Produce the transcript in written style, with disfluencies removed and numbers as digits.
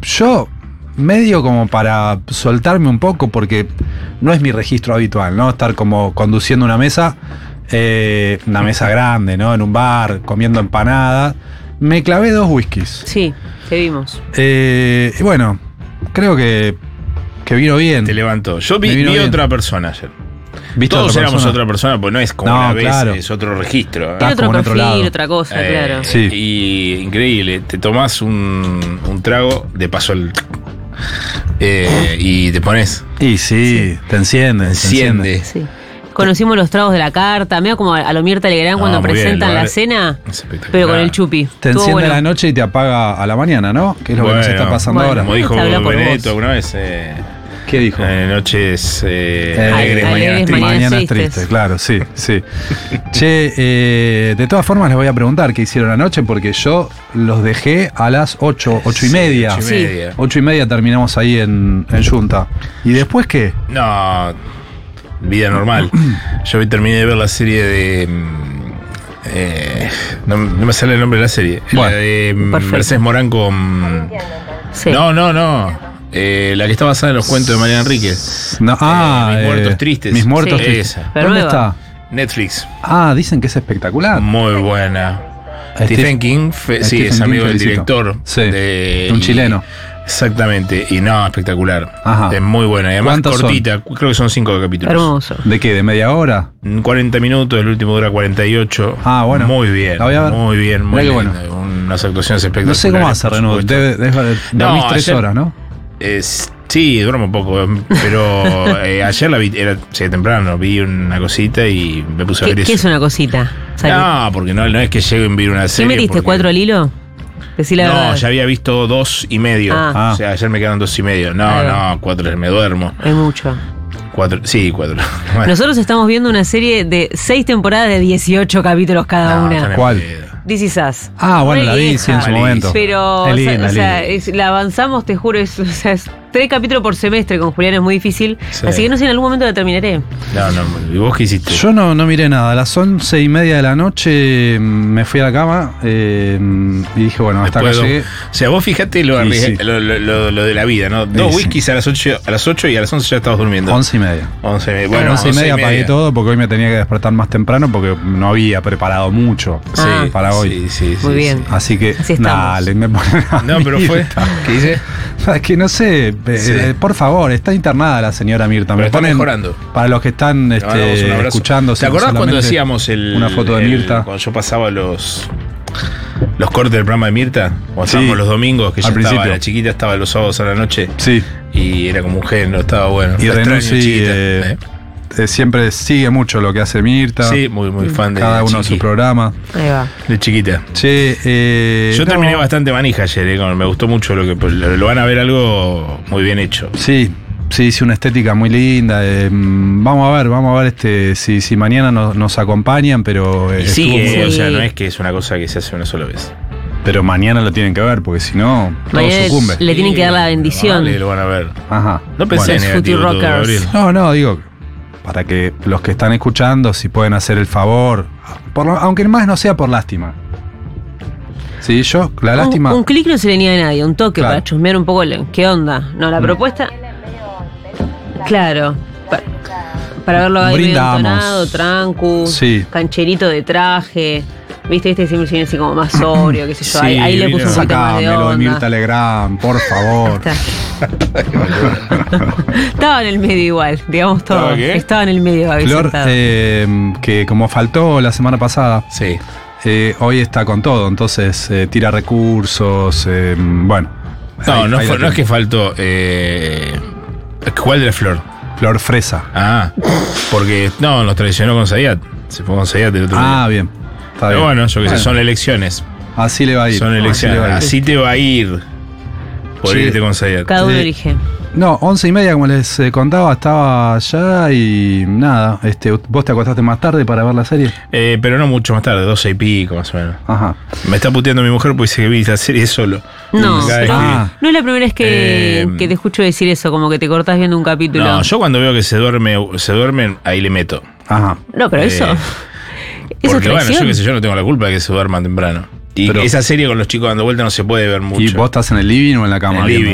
yo medio como para soltarme un poco, porque no es mi registro habitual, ¿no? Estar como conduciendo una mesa grande, ¿no? En un bar, comiendo empanadas. Me clavé 2 whiskies. Sí, te vimos. Y bueno, creo que vino bien. Te levantó. Yo vi otra persona ayer. Todos éramos otra persona, pues no es como una vez, claro. Es otro registro. Tiene otro como en otro perfil, lado. otra cosa, claro. Sí. Y increíble, te tomás un trago, de paso y te pones. Y sí, te enciende. Enciende. Sí. Conocimos los tragos de la carta, medio como a lo Mirta Legrand cuando muy bien, presentan lugar la cena, es espectacular. pero con el chupi. Te Estuvo enciende bueno. la noche y te apaga a la mañana, ¿no? Que es lo que nos está pasando bueno. ahora. Como dijo Te habla por Benedetto vos. alguna vez. ¿Qué dijo? Noches alegres, alegres, mañanas tristes. Mañanas tristes, claro, sí. Che, de todas formas les voy a preguntar qué hicieron anoche, porque yo los dejé a las 8:30. 8:30. 8:30 terminamos ahí en Junta. ¿Y después qué? No, vida normal. Yo terminé de ver la serie de. No me sale el nombre de la serie. Bueno, la de perfecto. Mercedes Morán con. Sí. No. La que está basada en los cuentos de Mariana Enríquez. No, Mis muertos tristes. Mis muertos Sí. tristes. Esa. Pero ¿Dónde nueva. está? Netflix. Dicen que es espectacular. Muy buena. Stephen King, sí, Stephen es King, amigo del felicito. director. Sí, un chileno. Exactamente, y no, espectacular. Ajá. Es muy buena. Y además ¿Cuántos cortita, creo que son 5 capítulos. Hermoso. ¿De qué? ¿De media hora? 40 minutos, el último dura 48. Bueno. Muy bien. La voy a ver. Muy bien, muy Mirá bien. qué bueno. Unas actuaciones espectaculares. No sé cómo hace, por Renaud. supuesto. Dormís No, 3 ayer- horas, ¿no? Sí, duermo un poco, pero ayer la vi, era temprano, vi una cosita y me puse a ver ¿Qué eso. es una cosita? No, porque no es que llego y vi una ¿Qué serie. metiste? porque- 4 al hilo? Decí la No, verdad. ya había visto 2:30. Ah. O sea, ayer me quedaron 2:30. Ahí va. No, 4, me duermo. Hay mucho. 4, sí, 4. Bueno. Nosotros estamos viendo una serie de 6 temporadas de 18 capítulos cada No, una. están en ¿Cuál? pedo. This is Us. Bueno, Re la vi, sí, en su vieja. momento. Pero, Es linda, o sea, linda. la avanzamos, te juro, es 3 capítulos por semestre con Julián, es muy difícil. Sí. Así que no sé, en algún momento la terminaré. No, ¿y vos qué hiciste? Yo no miré nada. A las 11:30 de la noche me fui a la cama y dije, bueno, hasta acá Después llegué. O sea, vos fijate lo Sí. de la vida, ¿no? 2 Sí. whiskies a las 8 y a las 11 ya estabas durmiendo. 11:30. 11, Bueno, 11:30 apagué todo porque hoy me tenía que despertar más temprano porque no había preparado mucho Ah. para hoy. Sí, Muy bien. Así que, Así estamos. dale, me ponen a No, pero fue. Mirta. ¿Qué dice? Es que no sé, Sí. por favor, está internada la señora Mirta. Pero Me está ponen, mejorando. para los que están Le mandamos un abrazo. escuchando. ¿Te acordás cuando solamente hacíamos una foto de Mirta? Cuando yo pasaba los cortes del programa de Mirta? Cuando Sí. estábamos los domingos, que ya Al estaba, principio. la chiquita estaba los sábados a la noche. Sí. Y era como un género, estaba bueno. Y La Renaud extraño, sí, chiquita. siempre sigue mucho lo que hace Mirta. Sí, muy fan de Cada uno de Chiqui, su programa. Ahí va. de chiquita. Che, Yo no, terminé bastante manija ayer, me gustó mucho lo van a ver algo muy bien hecho. Sí, una estética muy linda. Vamos a ver si mañana nos acompañan, pero Y estuvo sigue, muy- o sea, no es que es una cosa que se hace una sola vez. pero mañana lo tienen que ver, porque si no, todo Mañana sucumbe. le tienen que dar la bendición. Vale, lo van a ver. Ajá. No pensé Bueno. en negativo todo, Futurockers. Gabriel. No, digo, para que los que están escuchando, si pueden hacer el favor, aunque más no sea por lástima. Sí, yo, la lástima. Un clic no se le niega a nadie, un toque Claro. para chusmear un poco qué onda. No, la propuesta. Claro. Para verlo ahí medio Brindamos. entonado, trancu, Sí. cancherito de traje. Viste, siempre viene así como más sobrio, qué sé yo. Sí, ahí le vino. puso un poquito más de Sacámelo de Mirta onda. Legrand, por favor. Estaba en el medio igual, digamos todo. ¿Estaba qué? Estaba en el medio, Gaby, Flor, sentado. que como faltó la semana pasada, Sí. hoy está con todo, entonces tira recursos, bueno. No, Ahí la no es tenés. que faltó. ¿Cuál de la flor? Flor fresa. Ah, porque no, nos traicionó con Zayat. Se fue con Zayat el otro día. Bien. Está Pero bien. bueno, yo que sé, son elecciones. Así le va a ir. Son Así elecciones. le va a ir. Así te va a ir. Por Sí. irte con Zayat. Cada uno sí. elige. No, 11:30, como les contaba, estaba allá y nada. ¿Vos te acostaste más tarde para ver la serie? Pero no mucho más tarde, 12 y pico más o menos. Ajá. Me está puteando mi mujer porque dice que vi la serie solo. No, Y cada vez pero que- no es la primera vez que Eh, te escucho decir eso, como que te cortás viendo un capítulo. No, yo cuando veo que se duermen, ahí le meto. Ajá. No, pero eso. Eh, Eso es Porque bueno, traición. yo que sé, yo no tengo la culpa de que se duerman temprano. Y Pero- esa serie con los chicos dando vuelta no se puede ver mucho. ¿Y vos estás en el living o en la cama? En el viendo? living.